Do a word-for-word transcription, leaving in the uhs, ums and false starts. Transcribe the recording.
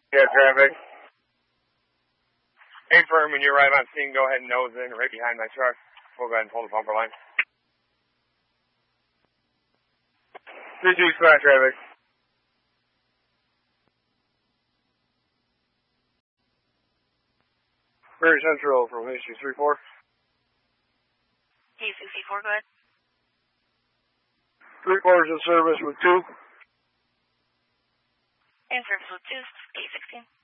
Yeah, traffic. Hey, firm, when you arrive on scene, go ahead and nose in right behind my truck. We'll go ahead and pull the bumper line. three two, smash traffic. Very Central from issue three four. Hey, sixty-four, go ahead. Three quarters of service with two. And service with two, eight sixteen.